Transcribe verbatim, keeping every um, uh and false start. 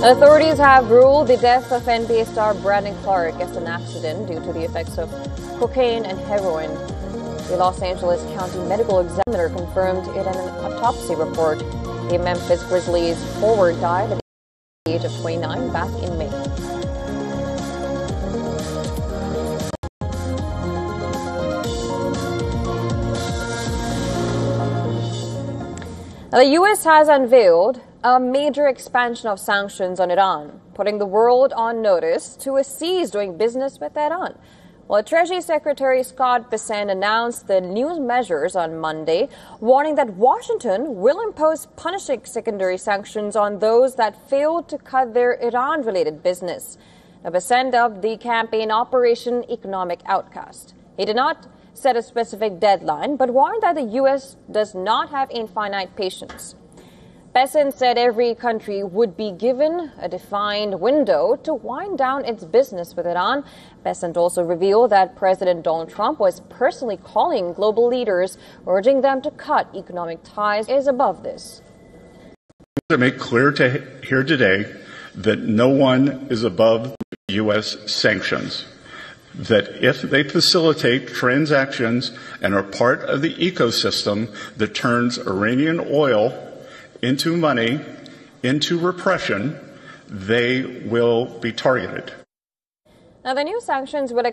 Authorities have ruled the death of N B A star Brandon Clark as an accident due to the effects of cocaine and heroin. The Los Angeles County Medical Examiner confirmed it in an autopsy report. The Memphis Grizzlies forward died at the age of twenty-nine back in May. Now, the U S has unveiled a major expansion of sanctions on Iran, putting the world on notice to cease doing business with Iran. Well, Treasury Secretary Scott Bessent announced the new measures on Monday, warning that Washington will impose punishing secondary sanctions on those that failed to cut their Iran-related business. Now, Bessent dubbed the campaign Operation Economic Outcast. He did not set a specific deadline, but warned that the U S does not have infinite patience. Bessent said every country would be given a defined window to wind down its business with Iran. Bessent also revealed that President Donald Trump was personally calling global leaders, urging them to cut economic ties is above this. To make clear to here today that no one is above U S sanctions, that if they facilitate transactions and are part of the ecosystem that turns Iranian oil into money, into repression, they will be targeted. Now, the new sanctions would